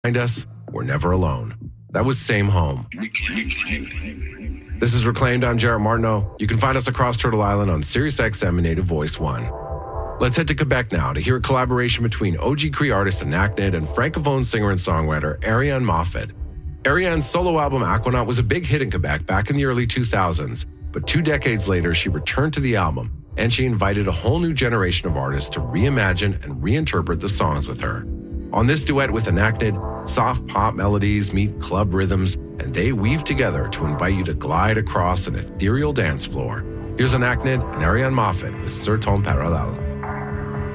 us, we're never alone. That was Same Home. This is Reclaimed. I'm Jarrett Martineau. You can find us across Turtle Island on SiriusXM and Native Voice 1. Let's head to Quebec now to hear a collaboration between OG Cree artist Anaknid and Francophone singer and songwriter Ariane Moffat. Ariane's solo album Aquanaut was a big hit in Quebec back in the early 2000s, but 2 decades later she returned to the album and she invited a whole new generation of artists to reimagine and reinterpret the songs with her. On this duet with Anaknid, soft pop melodies meet club rhythms, and they weave together to invite you to glide across an ethereal dance floor. Here's Anaknid and Ariane Moffat with Sur ton parallèle.